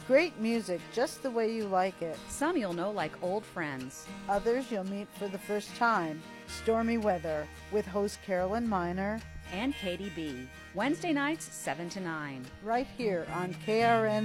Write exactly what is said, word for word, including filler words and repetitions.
Great music just the way you like it. Some you'll know like old friends. Others you'll meet for the first time. Stormy Weather with host Carolyn Miner and Katie B. Wednesday nights, seven to nine. Right here on K R N